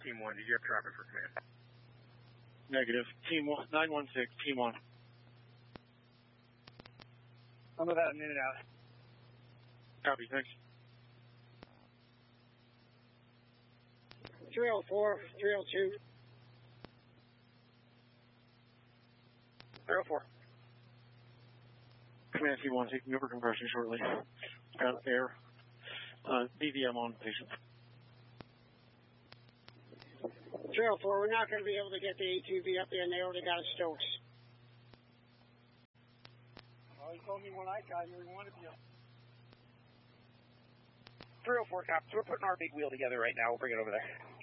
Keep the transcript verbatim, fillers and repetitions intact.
Team one, did you have traffic for command? Negative. Team one, nine one six, Team one. I'm about a minute out. Copy, thanks. three oh four, three oh two. three oh four. Command Team one, taking over compression shortly. Got air. Uh, B V M on patient. three oh four, we're not going to be able to get the A two B up there, and they already got a Stokes. Well, he told me when I got here, he wanted to be up. three oh four, cops. We're putting our big wheel together right now. We'll bring it over there.